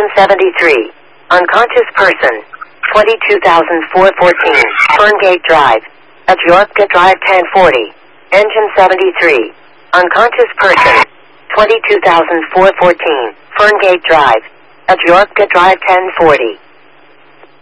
Engine 73. Unconscious person. 22,414. Ferngate Drive. At Yorkgate Drive 1040. Engine 73. Unconscious person. 22,414. Ferngate Drive. At Yorkgate Drive 1040.